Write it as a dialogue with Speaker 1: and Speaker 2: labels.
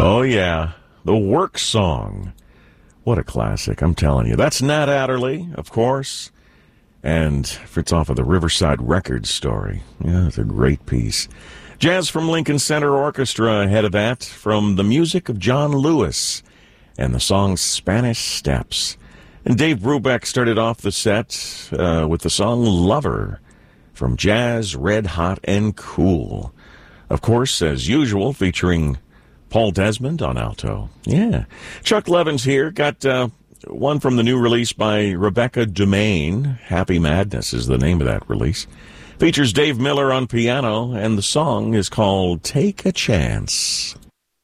Speaker 1: Oh, yeah. The Work Song. What a classic, I'm telling you. That's Nat Adderley, of course. And it's off of the Riverside Records story. Yeah, it's a great piece. Jazz from Lincoln Center Orchestra ahead of that, from the music of John Lewis and the song Spanish Steps. And Dave Brubeck started off the set with the song Lover from Jazz, Red Hot and Cool. Of course, as usual, featuring Paul Desmond on alto. Yeah. Chuck Levin's here. Got one from the new release by Rebecca Dumaine. Happy Madness is the name of that release. Features Dave Miller on piano, and the song is called Take a Chance.